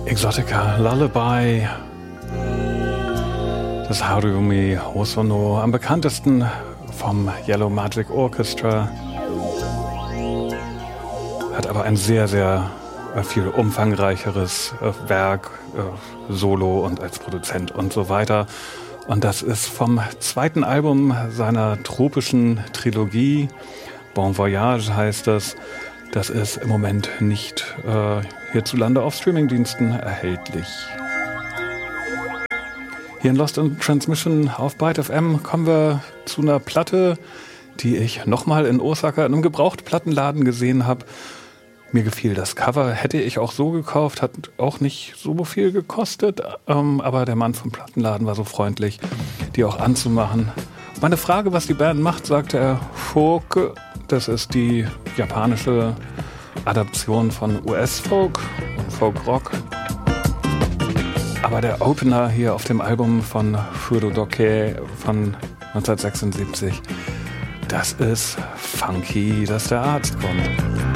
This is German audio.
Exotica Lullaby. Das Harumi Hosono, am bekanntesten vom Yellow Magic Orchestra. Hat aber ein sehr, sehr viel umfangreicheres Werk, Solo und als Produzent und so weiter. Und das ist vom zweiten Album seiner tropischen Trilogie. Bon Voyage heißt das. Das ist im Moment nicht hierzulande auf Streamingdiensten erhältlich. Hier in Lost in Transmission auf Byte FM kommen wir zu einer Platte, die ich nochmal in Osaka in einem Gebrauchtplattenladen gesehen habe. Mir gefiel das Cover, hätte ich auch so gekauft, hat auch nicht so viel gekostet, aber der Mann vom Plattenladen war so freundlich, die auch anzumachen. Meine Frage, was die Band macht, sagte er, Folk. Das ist die japanische Adaption von US-Folk und Folk-Rock. Aber der Opener hier auf dem Album von Furudoke von 1976, das ist funky, dass der Arzt kommt.